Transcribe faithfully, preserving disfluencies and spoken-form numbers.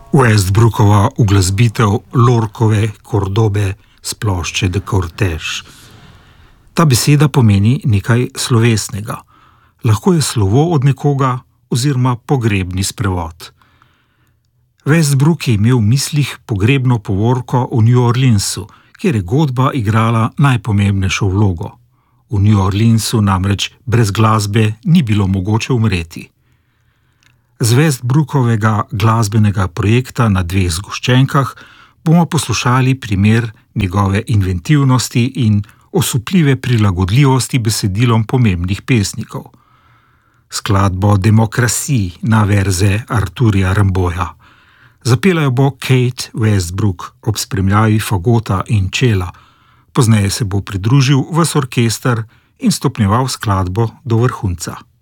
Westbrookova uglasbitev Lorkove Kordobe s plošče De Cortège. Ta beseda pomeni nekaj slovesnega. Lahko je slovo od nekoga oziroma pogrebni sprevod. Westbrook je imel v mislih pogrebno povorko v New Orleansu, kjer je godba igrala najpomembnejšo vlogo. V New Orleansu namreč brez glasbe ni bilo mogoče umreti. Z Westbrookovega glasbenega projekta na dveh zgoščenkah bomo poslušali primer njegove inventivnosti in osupljive prilagodljivosti besedilom pomembnih pesnikov. Skladbo Demokrasij na verze Arturja Rimbaud'a. Zapela jo bo Kate Westbrook ob spremljavi fagota in čela. Pozneje se bo pridružil ves orkester in stopnjeval skladbo do vrhunca.